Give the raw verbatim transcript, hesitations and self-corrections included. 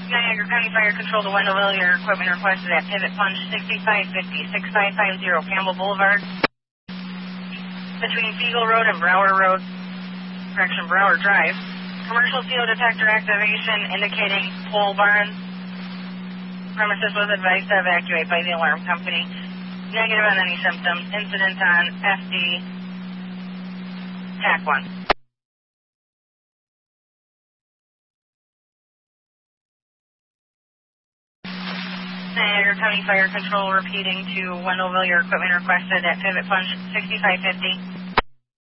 Niagara County Fire Control to Wendellville, your equipment requested at Pivot Punch sixty-five fifty, sixty-five fifty Campbell Boulevard. Between Siegel Road and Brower Road, correction, Brower Drive. Commercial C O detector activation indicating pole barn. Premises was advised to evacuate by the alarm company. Negative on any symptoms. Incident on F D TAC one. Niagara County Fire Control repeating to Wendellville, your equipment requested at Pivot Punch sixty-five fifty.